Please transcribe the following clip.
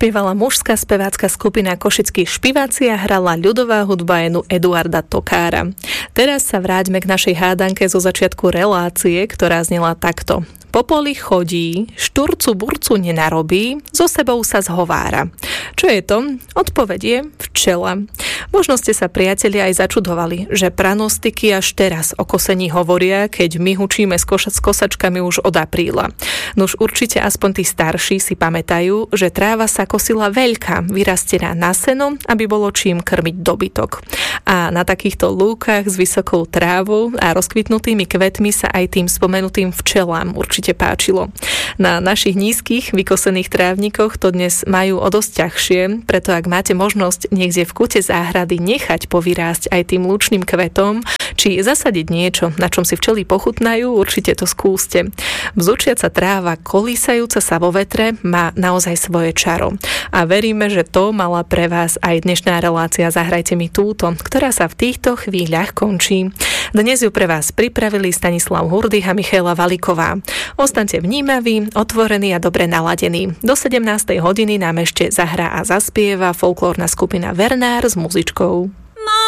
spievala mužská spevácka skupina Košickí špiváci a hrala ľudová hudba Eduarda Tokára. Teraz sa vráťme k našej hádanke zo začiatku relácie, ktorá znela takto. Po poli chodí, šturcu burcu nenarobí, so sebou sa zhovára. Čo je to? Odpoveď je včela. Možno ste sa, priatelia, aj začudovali, že pranostiky až teraz o kosení hovoria, keď my hučíme s kosačkami už od apríla. Nuž určite aspoň tí starší si pamätajú, že tráva sa kosila veľká, vyrastená na seno, aby bolo čím krmiť dobytok. A na takýchto lúkach s vysokou trávou a rozkvitnutými kvetmi sa aj tým spomenutým včelám určite páčilo. Na našich nízkych vykosených trávnikoch to dnes majú o dosť ťažšie, preto ak máte možnosť niekde v kute záhrady nechať povyrásť aj tým lučným kvetom, či zasadiť niečo, na čom si včely pochutnajú, určite to skúste. Bzučiaca tráva, kolísajúca sa vo vetre, má naozaj svoje čaro. A veríme, že to mala pre vás aj dnešná relácia Zahrajte mi túto, ktorá sa v týchto chvíľach končí. Dnes ju pre vás pripravili Stanislav Hurdych a Michaela Valiková. Ostaňte vnímaví, otvorení a dobre naladení. Do 17. hodiny nám ešte zahrá a zaspieva folklórna skupina Vernár s muzičkou.